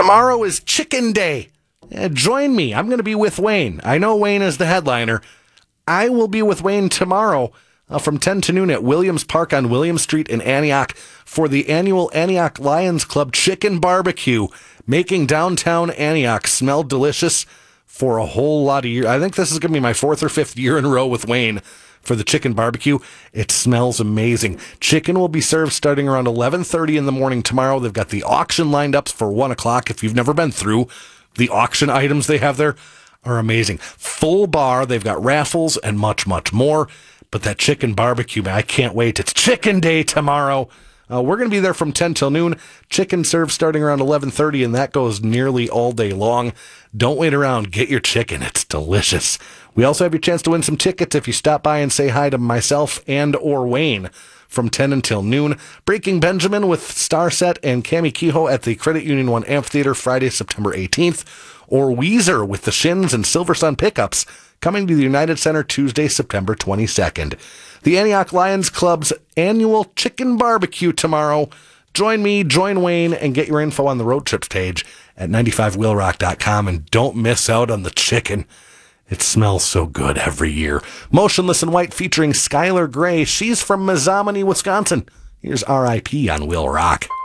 Tomorrow is Chicken Day. Join me. I'm going to be with Wayne. I know Wayne is the headliner. I will be with Wayne tomorrow from 10 to noon at Williams Park on William Street in Antioch for the annual Antioch Lions Club Chicken Barbecue, making downtown Antioch smell delicious for a whole lot of years. I think this is going to be my 4th or 5th year in a row with Wayne for the chicken barbecue. It smells amazing. Chicken will be served starting around 11:30 in the morning tomorrow. They've got the auction lined up for 1 o'clock. If you've never been through, the auction items they have there are amazing. Full bar. They've got raffles and much, much more. But that chicken barbecue, man, I can't wait. It's Chicken Day tomorrow. We're going to be there from 10 till noon. Chicken served starting around 11:30, and that goes nearly all day long. Don't wait around. Get your chicken. It's delicious. We also have your chance to win some tickets if you stop by and say hi to myself and or Wayne from 10 until noon. Breaking Benjamin with Starset and Cami Kehoe at the Credit Union 1 Amphitheater Friday, September 18th. Or Weezer with the Shins and Silver Sun Pickups coming to the United Center Tuesday, September 22nd. The Antioch Lions Club's annual chicken barbecue tomorrow. Join me, join Wayne, and get your info on the road trips page at 95wheelrock.com. And don't miss out on the chicken. It smells so good every year. Motionless in White featuring Skylar Gray. She's from Mezomany, Wisconsin. Here's R.I.P. on Wheel Rock.